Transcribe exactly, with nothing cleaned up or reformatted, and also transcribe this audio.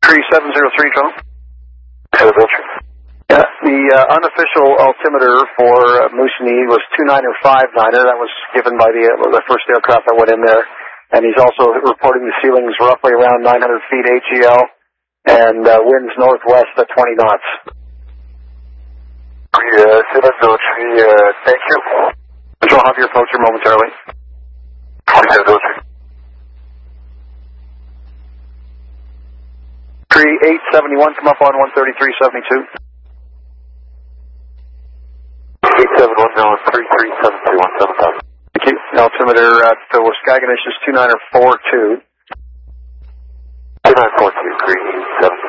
three seven zero three, Toronto. Hello, Belcher. Yeah, the uh, unofficial altimeter for uh, Moosonee was two niner five niner. That was given by the uh, the first aircraft that went in there. And he's also reporting the ceilings roughly around nine hundred feet A G L and uh, winds northwest at twenty knots. Uh, seven zero three, uh, thank you. Control, have your approacher momentarily. seven zero three. three eight seven one, come up on one thirty-three seventy-two. eight seven one, now three three seven two one seven thousand. Thank you. Altimeter at uh, Waskaganish is two niner four two. two nine four two, three seven